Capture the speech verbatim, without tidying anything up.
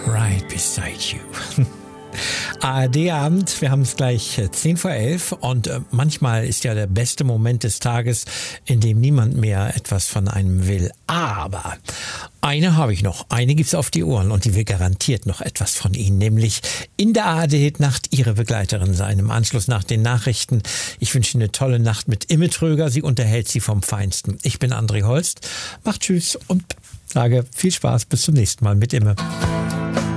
Right beside you. A R D-Abend, wir haben es gleich zehn vor elf und äh, manchmal ist ja der beste Moment des Tages, in dem niemand mehr etwas von einem will. Aber eine habe ich noch, eine gibt's auf die Ohren und die will garantiert noch etwas von Ihnen, nämlich in der A R D-Nacht Ihre Begleiterin sein, im Anschluss nach den Nachrichten. Ich wünsche Ihnen eine tolle Nacht mit Imme Tröger, sie unterhält Sie vom Feinsten. Ich bin André Holst, macht Tschüss und sage viel Spaß, bis zum nächsten Mal mit Imme.